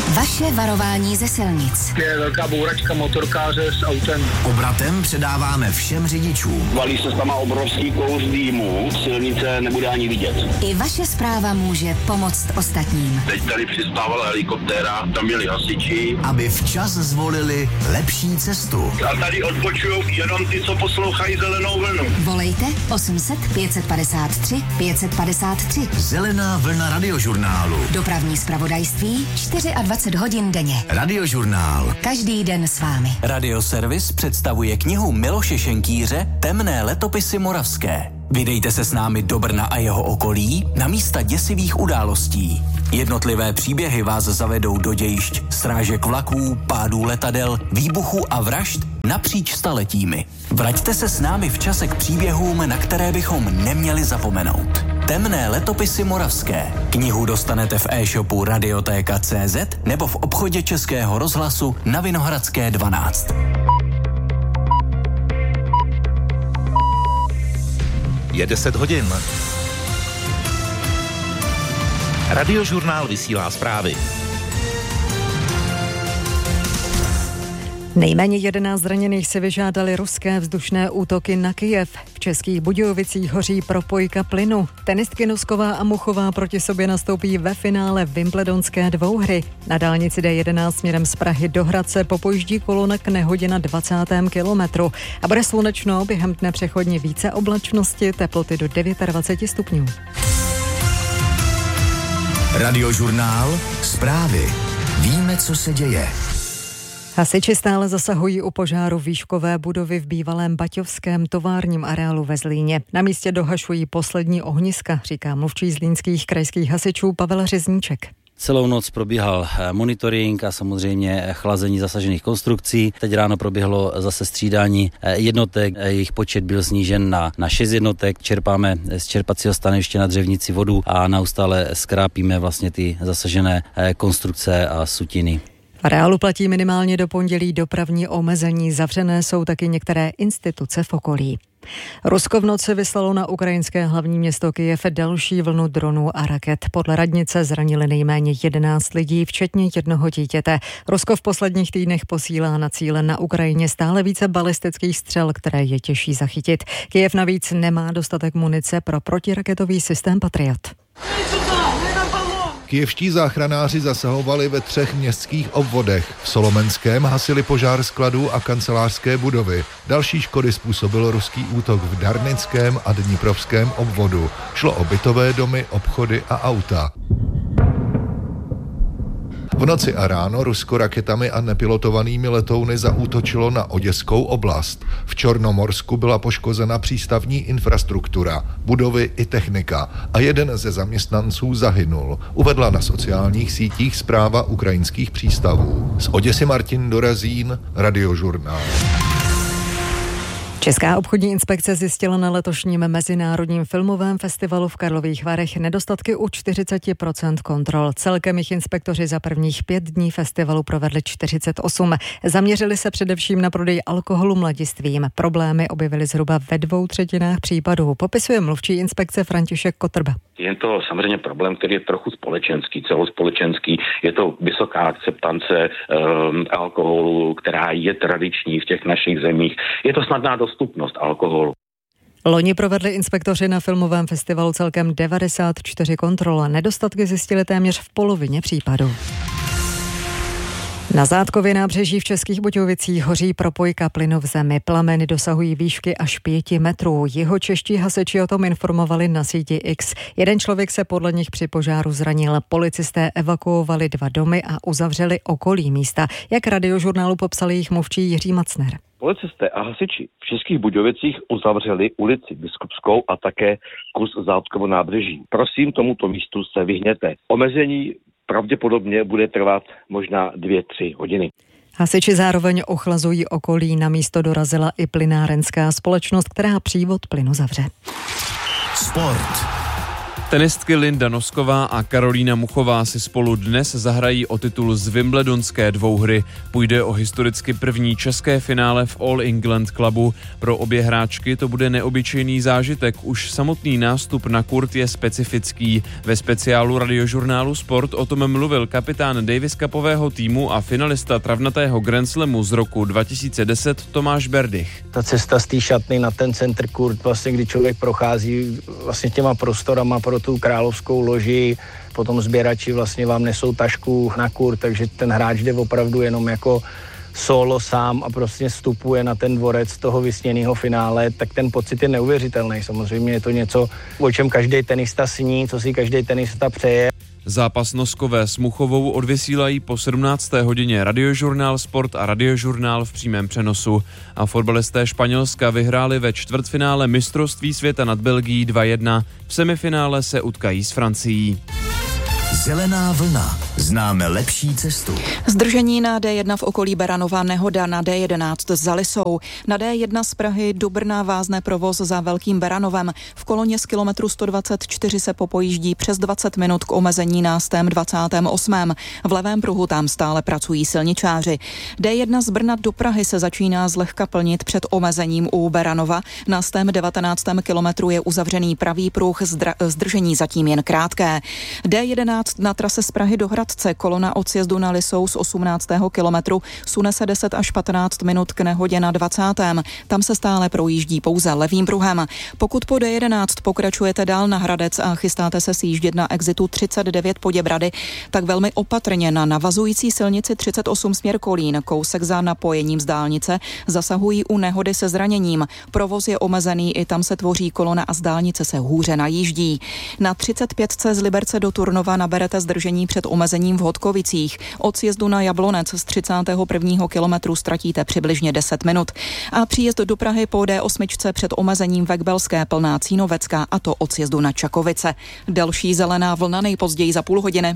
Vaše varování ze silnic. Je velká bouračka motorkáře s autem. Obratem předáváme všem řidičům. Valí se tam obrovský kous dýmu, silnice nebude ani vidět. I vaše zpráva může pomoct ostatním. Teď tady přistávala helikoptéra, tam měli hasiči. Aby včas zvolili lepší cestu. A tady odpočujou jenom ty, co poslouchají Zelenou vlnu. Volejte 800 553 553. Zelená vlna radiožurnálu. Dopravní zpravodajství 24 hodin denně. Radiožurnál. Každý den s vámi. Radioservis představuje knihu Miloše Šenkýře Temné letopisy moravské. Vydejte se s námi do Brna a jeho okolí na místa děsivých událostí. Jednotlivé příběhy vás zavedou do dějišť srážek vlaků, pádů letadel, výbuchů a vražd napříč staletími. Vraťte se s námi v čase k příběhům, na které bychom neměli zapomenout. Temné letopisy moravské. Knihu dostanete v e-shopu Radiotéka.cz nebo v obchodě Českého rozhlasu na Vinohradské 12. Je 10 hodin. Radiožurnál vysílá zprávy. Nejméně 11 zraněných si vyžádali ruské vzdušné útoky na Kyjev. V Českých Budějovicích hoří propojka plynu. Tenistky Nosková a Muchová proti sobě nastoupí ve finále wimbledonské dvouhry. Na dálnici D11 směrem z Prahy do Hradce popojíždí kolona k nehodě na 20. kilometru. A bude slunečno, během dne přechodně více oblačnosti, teploty do 29 stupňů. Radiožurnál. Zprávy. Víme, co se děje. Hasiči stále zasahují u požáru výškové budovy v bývalém baťovském továrním areálu ve Zlíně. Na místě dohašují poslední ohniska, říká mluvčí zlínských krajských hasičů Pavel Řezníček. Celou noc probíhal monitoring a samozřejmě chlazení zasažených konstrukcí. Teď ráno proběhlo zase střídání jednotek, jejich počet byl snížen na 6 jednotek. Čerpáme z čerpacího stanoviště na Dřevnici vodu a neustále skrápíme vlastně ty zasažené konstrukce a sutiny. V areálu platí minimálně do pondělí dopravní omezení, zavřené jsou taky některé instituce v okolí. Rusko v noci vyslalo na ukrajinské hlavní město Kyjev další vlnu dronů a raket. Podle radnice zranili nejméně 11 lidí, včetně jednoho dítěte. Rusko v posledních týdnech posílá na cíle na Ukrajině stále více balistických střel, které je těžší zachytit. Kyjev navíc nemá dostatek munice pro protiraketový systém Patriot. Kyjevští záchranáři zasahovali ve 3 městských obvodech. V Solomenském hasili požár skladů a kancelářské budovy. Další škody způsobil ruský útok v Darnickém a Dniprovském obvodu. Šlo o bytové domy, obchody a auta. V noci a ráno Rusko raketami a nepilotovanými letouny zaútočilo na Oděskou oblast. V Čornomorsku byla poškozena přístavní infrastruktura, budovy i technika a jeden ze zaměstnanců zahynul, uvedla na sociálních sítích zpráva ukrajinských přístavů. Z Oděsy Martin Dorazín, Radiožurnál. Česká obchodní inspekce zjistila na letošním Mezinárodním filmovém festivalu v Karlových Varech nedostatky u 40% kontrol. Celkem jich inspektoři za prvních 5 dní festivalu provedli 48. Zaměřili se především na prodej alkoholu mladistvím. Problémy objevily zhruba ve 2/3 případů. Popisuje mluvčí inspekce František Kotrba. Je to samozřejmě problém, který je trochu společenský, celospolečenský. Je to vysoká akceptance alkoholu, která je tradiční v těch našich zemích. Je to snadná dostupnost alkoholu. Loni provedli inspektoři na filmovém festivalu celkem 94 kontrol a nedostatky zjistili téměř v polovině případů. Na Zátkově nábřeží v Českých Budějovicích hoří propojka plynu v zemi. Plameny dosahují výšky až 5 metrů. Jihočeští hasiči o tom informovali na síti X. Jeden člověk se podle nich při požáru zranil. Policisté evakuovali 2 domy a uzavřeli okolí místa. Jak Radiožurnálu popsal jejich mluvčí Jiří Macner. Policisté a hasiči v Českých Budějovicích uzavřeli ulici Biskupskou a také kus Zátkovo nábřeží. Prosím, tomuto místu se vyhněte. Omezení pravděpodobně bude trvat možná 2-3 hodiny. Hasiči zároveň ochlazují okolí. Na místo dorazila i plynárenská společnost, která přívod plynu zavře. Sport. Tenistky Linda Nosková a Karolína Muchová si spolu dnes zahrají o titul z Wimbledonské dvouhry. Půjde o historicky první české finále v All England Clubu. Pro obě hráčky to bude neobyčejný zážitek. Už samotný nástup na kurt je specifický. Ve speciálu Radiožurnálu Sport o tom mluvil kapitán Davis Cupového týmu a finalista travnatého Grand Slamu z roku 2010 Tomáš Berdych. Ta cesta z té šatny na ten center kurt, vlastně kdy člověk prochází vlastně těma prostorama pro tu královskou loži, potom sběrači vlastně vám nesou tašku na kurt, takže ten hráč jde opravdu jenom jako solo sám a prostě vstupuje na ten dvorec toho vysněného finále, tak ten pocit je neuvěřitelný. Samozřejmě je to něco, o čem každý tenista sní, co si každý tenista přeje. Zápas Noskové s Muchovou odvysílají po 17. hodině Radiožurnál Sport a Radiožurnál v přímém přenosu. A fotbalisté Španělska vyhráli ve čtvrtfinále mistrovství světa nad Belgií 2-1. V semifinále se utkají s Francií. Zelená vlna. Známe lepší cestu. Zdržení na D1 v okolí Beranova, nehoda na D11 za Lisou. Na D1 z Prahy do Brna vázne provoz za Velkým Beranovem. V koloně z kilometru 124 se popojíždí přes 20 minut k omezení na 128. V levém pruhu tam stále pracují silničáři. D1 z Brna do Prahy se začíná zlehka plnit před omezením u Beranova. Na 119. kilometru je uzavřený pravý pruh, zdržení zatím jen krátké. D11 na trase z Prahy do Hradce kolona od sjezdu na Lisou z 18. kilometru sune se 10 až 15 minut k nehodě na 20. Tam se stále projíždí pouze levým pruhem. Pokud po D11 pokračujete dál na Hradec a chystáte se sjíždět na exitu 39 Poděbrady, tak velmi opatrně na navazující silnici 38 směr Kolín, kousek za napojením z dálnice, zasahují u nehody se zraněním. Provoz je omezený, i tam se tvoří kolona a z dálnice se hůře najíždí. Na 35 z Liberce do Turnova naberete zdržení před omezením v Hodkovicích. Od sjezdu na Jablonec z 31. kilometru ztratíte přibližně 10 minut. A příjezd do Prahy po D8 před omezením Vekbelské plná Cínovecká, a to od sjezdu na Čakovice. Další zelená vlna nejpozději za půl hodiny.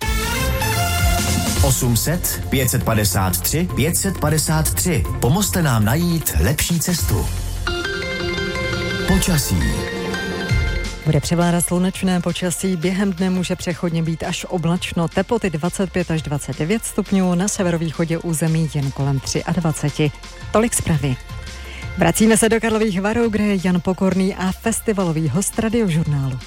800 553 553. Pomozte nám najít lepší cestu. Počasí. Bude převládat slunečné počasí, během dne může přechodně být až oblačno, teploty 25 až 29 stupňů, na severovýchodě území jen kolem 23. Tolik zprávy. Vracíme se do Karlových Varů, kde je Jan Pokorný a festivalový host Radiožurnálu.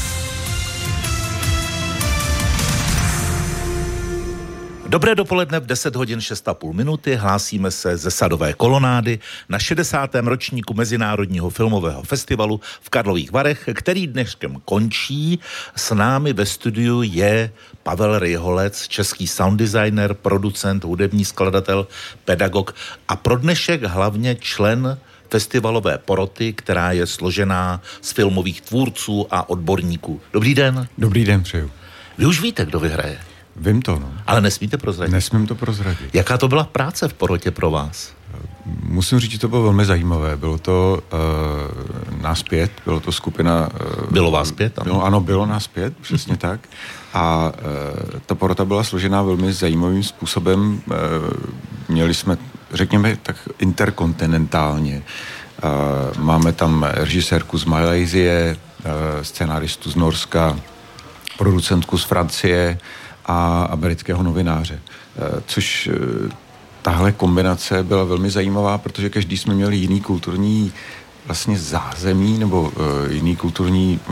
Dobré dopoledne, v 10 hodin 6,5 minuty hlásíme se ze Sadové kolonády na 60. ročníku Mezinárodního filmového festivalu v Karlových Varech, který dneškem končí. S námi ve studiu je Pavel Ryholec, český sound designer, producent, hudební skladatel, pedagog a pro dnešek hlavně člen festivalové poroty, která je složená z filmových tvůrců a odborníků. Dobrý den. Dobrý den, přeju. Vy už víte, kdo vyhraje? Vím to, no. Ale nesmíte prozradit? Nesmím to prozradit. Jaká to byla práce v porotě pro vás? Musím říct, že to bylo velmi zajímavé. Bylo to nás 5, bylo to skupina... Bylo vás 5? Ano, bylo nás 5, přesně tak. A ta porota byla složená velmi zajímavým způsobem. Měli jsme, řekněme, tak interkontinentálně. Máme tam režisérku z Malajsie, scenaristu z Norska, producentku z Francie a amerického novináře. Což tahle kombinace byla velmi zajímavá, protože každý jsme měli jiný kulturní vlastně zázemí nebo jiný kulturní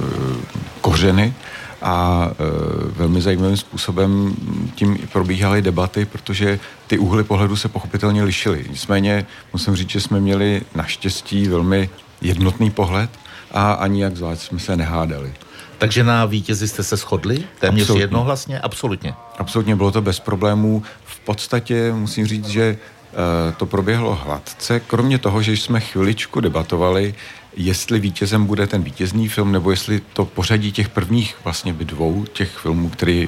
kořeny a velmi zajímavým způsobem tím probíhaly debaty, protože ty úhly pohledu se pochopitelně lišily. Nicméně musím říct, že jsme měli naštěstí velmi jednotný pohled a ani jak zvlášť jsme se nehádali. Takže na vítězi jste se shodli? Téměř jednohlasně? Absolutně. Absolutně, bylo to bez problémů. V podstatě musím říct, že to proběhlo hladce, kromě toho, že jsme chviličku debatovali, jestli vítězem bude ten vítězný film, nebo jestli to pořadí těch prvních vlastně dvou těch filmů,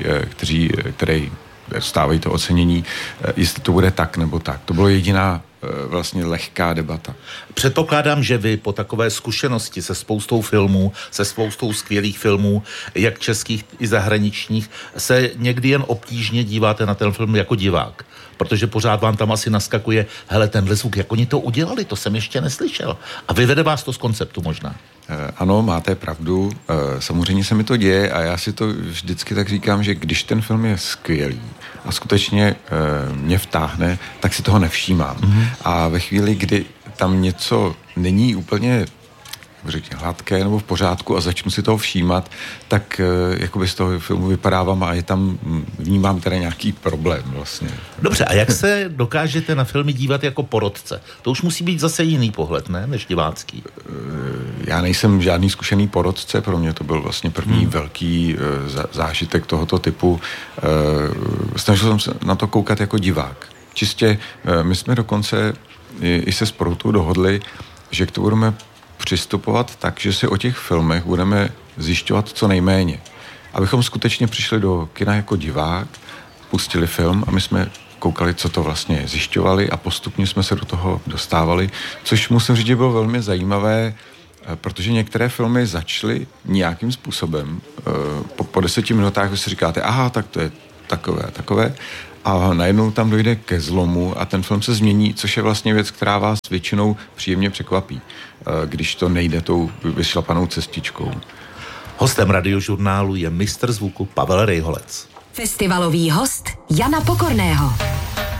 které dostávají to ocenění, jestli to bude tak nebo tak. To bylo jediná vlastně lehká debata. Předpokládám, že vy po takové zkušenosti se spoustou filmů, se spoustou skvělých filmů, jak českých i zahraničních, se někdy jen obtížně díváte na ten film jako divák. Protože pořád vám tam asi naskakuje, hele, tenhle zvuk, jak oni to udělali, to jsem ještě neslyšel. A vyvede vás to z konceptu možná. Ano, máte pravdu, samozřejmě se mi to děje a já si to vždycky tak říkám, že když ten film je skvělý a skutečně mě vtáhne, tak si toho nevšímám. A ve chvíli, kdy tam něco není úplně hladké nebo v pořádku a začnu si toho všímat, tak jakoby z toho filmu vypadávám a je tam, vnímám teda nějaký problém vlastně. Dobře, a jak se dokážete na filmy dívat jako porotce? To už musí být zase jiný pohled, ne, než divácký. Já nejsem žádný zkušený porotce, pro mě to byl vlastně první velký zážitek tohoto typu. Snažil jsem se na to koukat jako divák. Čistě, my jsme dokonce i se s porotou dohodli, že k tomu budeme přistupovat tak, že si o těch filmech budeme zjišťovat co nejméně. Abychom skutečně přišli do kina jako divák, pustili film a my jsme koukali, co to vlastně je, zjišťovali a postupně jsme se do toho dostávali, což musím říct, že bylo velmi zajímavé, protože některé filmy začaly nějakým způsobem. Po 10 minutách vy si říkáte, aha, tak to je takové. A najednou tam dojde ke zlomu a ten film se změní, což je vlastně věc, která vás většinou příjemně překvapí, když to nejde tou vyšlapanou cestičkou. Hostem Radiožurnálu je mistr zvuku Pavel Rejholec. Festivalový host Jana Pokorného.